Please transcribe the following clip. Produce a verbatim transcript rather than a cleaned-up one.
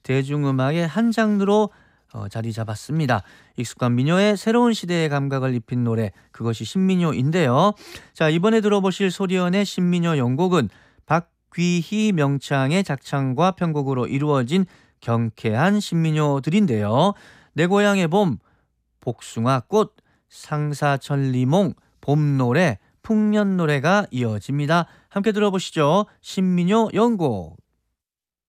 대중음악의 한 장르로 어, 자리 잡았습니다. 익숙한 민요의 새로운 시대의 감각을 입힌 노래, 그것이 신민요인데요. 자, 이번에 들어보실 소리언의 신민요 연곡은 박귀희 명창의 작창과 편곡으로 이루어진 경쾌한 신민요들인데요. 내 고향의 봄, 복숭아꽃, 상사천리몽, 봄노래, 풍년노래가 이어집니다. 함께 들어보시죠. 신민요 연곡.